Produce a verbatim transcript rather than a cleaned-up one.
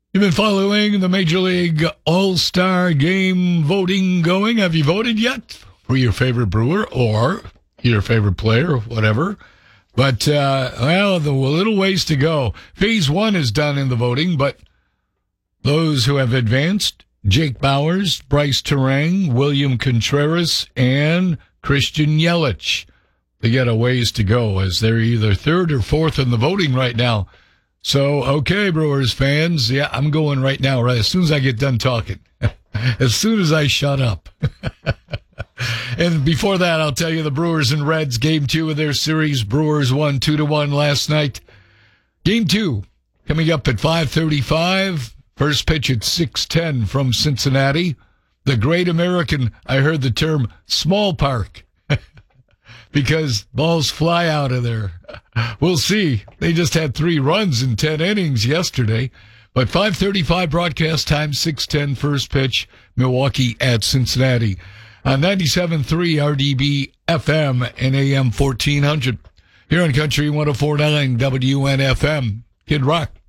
You've been following the Major League All-Star Game voting going. Have you voted yet for your favorite Brewer or your favorite player, whatever? But, uh, well, the little ways to go. Phase one is done in the voting, but those who have advanced, Jake Bauers, Bryce Terang, William Contreras, and Christian Yelich. They got a ways to go as they're either third or fourth in the voting right now. So, okay, Brewers fans, yeah, I'm going right now, right as soon as I get done talking. As soon as I shut up. And before that, I'll tell you the Brewers and Reds, game two of their series. Brewers won two to one last night. Game two coming up at five thirty-five. First pitch at six ten from Cincinnati. The Great American, I heard the term small park. Because balls fly out of there. We'll see. They just had three runs in ten innings yesterday. But five thirty-five broadcast time, six ten first pitch, Milwaukee at Cincinnati. On ninety-seven point three R D B F M and A M fourteen hundred. Here on Country one oh four point nine W N F M. Kid Rock.